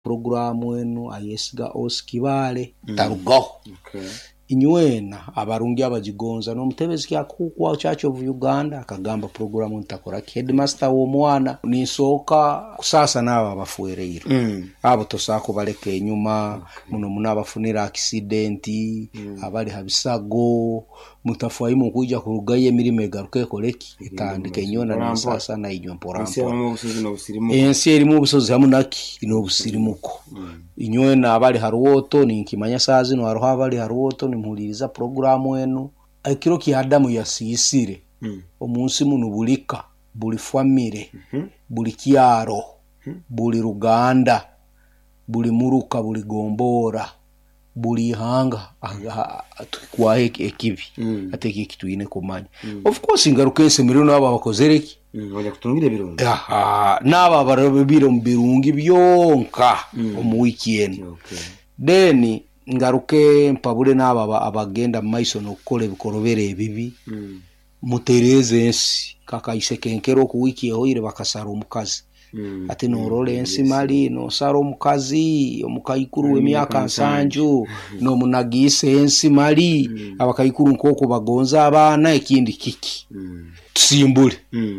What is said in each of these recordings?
programu eno ayesiga osikibale tarugaho inywena abarungi abajigonza no mutebezi kyakukwa chacho of Uganda akagamba programu ntakora headmaster wo mwana nisoka kusasa naba bafuereiro abo tosako baleke inyuma muno munabafunira accident abali habisago mutafwayi mu kuja kurugaye mirime garuke koleki itandike nyona ni sasa na inyo mporampo ensi eri mu busozi hamunaki ino busirimuko inywena abali haruoto ni nkimanya sazi no haruha abali haruoto ni mpuliriza programu eno akiro ki Adamu yasisire omunsi muno bulika buli famire buli kiaro buli Ruganda buli muruka buli gombora buli hanga kwa ekibi ateki kitwine kumanya of course ingarukense mirino aba bakozereki wajya kutungire birungi naba barabibiro mbirungi byonka mu weekend then ngaruke mpabule naba abagenda maiso no kole bikorobere ebibi mutereze ensi kaka isekenkero ku wiki ehoire bakasara omukazi ati norole ensi mali no sara omukazi omukayikuru w'emyaka nsanju no munagise ensi mali abakayikuru nkoko bagonza abana ekindi kiki tusimbule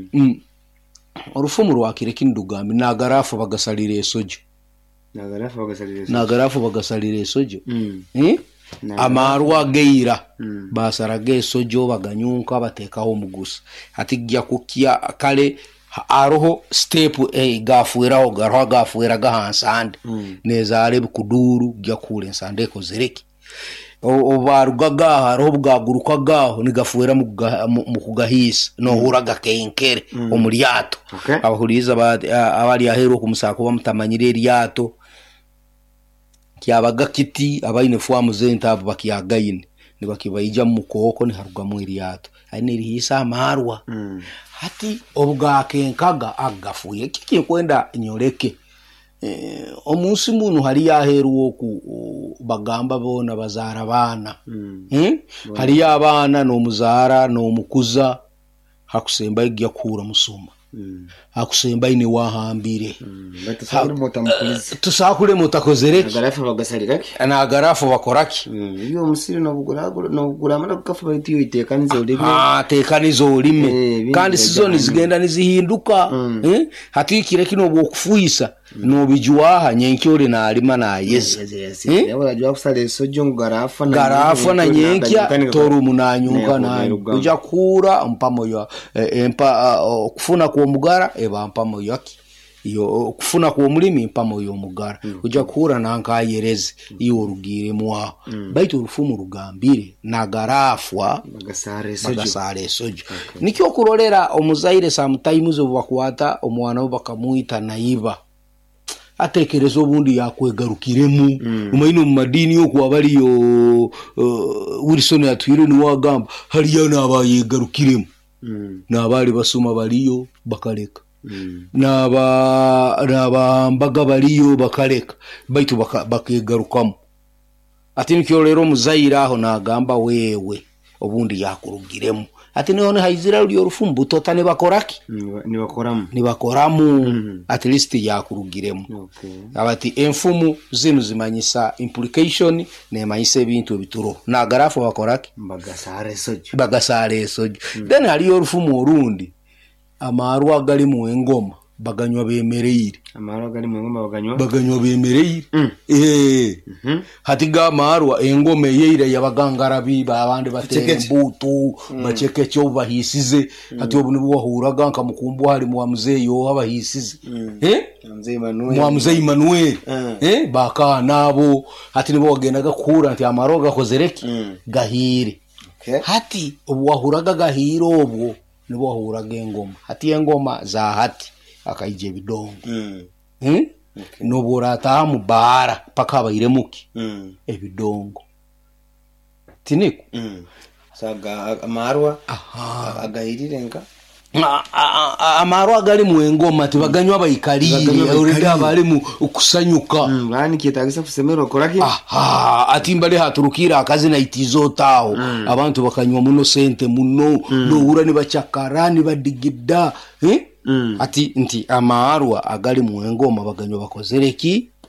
orufumu rwakire kindugambi nagarafu bagasalire esojo nagarafu bagasalire esojo amarwa geira basarage esojo baganyunka batekaho omugusa ati gya kukya kale aroho step gafueraho garwa gafuera gahansande nezare bukuduru gya kule nsande ko zereki obarugaga haro bwaguruka gaho ni gafuera mu kugahisa no huraga kenkere omulyato abahuriza abali ahero kumusako bamutamanyire eryato kyabaga kiti abayine fwamu zenta abo bakiyagayine ni bakibayija mu koko ni haruga mu eryato ayine rihisa amarwa hati obwakenkaga agafuye kiki kwenda nyoreke omunsi muntu hari yaheruwo ku bagamba bona bazara abana hari abana no muzara no mukuza hakusemba igya kura musuma hakusemba ine wahambire tusakure mutakozereki agarafu bagasaliraki ana agarafu bakoraki iyo musiri no bugura amara kukafu bayitiyo itekanizo ulime tekanizo ulime kandi sizoni zigenda nizihinduka hatikire kino bwokufuisa no bijuaha nyenkyore na alima na yeze yabo rajwa kusale sojo garafa na nyenkya toru munanyunga na uja kura mpamo yo kufuna kwa mugara eba mpamo yaki iyo kufuna kwa mulimi mpamo yo mugara uja kura na nkayereze iyo rugire mwa baitu urufumu rugambire na garafwa bagasare sojo nikyo kurorera omuzaire sometimes obakwata omwana bakamuita naiba atekerezo bundi yakwegarukiremu umayino mu madini yo kwabaliyo Wilson yatwire ni wagamba hariya nabayegarukiremu nabali basuma baliyo bakaleka naba mbaga baliyo bakaleka baitu bakegarukamo ati nikyo rero muzaira aho nagamba wewe obundi yakurugiremu ati none haizira uri rufumbu totane bakoraki ni bakoramu at least yakurugiremu abati enfumu zinu zimanyisa implication ne mayise bintu bituro na garafu bakoraki bagasare sojo then ali rufumu orundi amarwa gali mu engoma baganywa bemereire amaro gali mu ngoma baganywa bemereire hatiga marwa engome yeira yabagangarabi abandi batembutu bacheke cyo bahisize hati obuni bwahuraga nkamukumbu hari mu muzeyi yo abahisize muzeyi Emmanuel baka nabo hati nibo wagendaga kura nti amaro gakozereki gahire hati obwahuraga gahiro obwo nibo wahuraga engoma hati engoma za hati akaije bidongo no borata mu bara paka bayiremuki ebidongo tiniko saga amarwa agahirirenga amarwa gali mu engoma tibaganywa bayikalire urida bali mu kusanyuka bani kitagisa kusemero koraki atimbale haturukira akazi na itizo taho abantu bakanywa muno sente muno no urani bachakarani badigida ati nti amarwa agali mu engoma baganywa bakozereki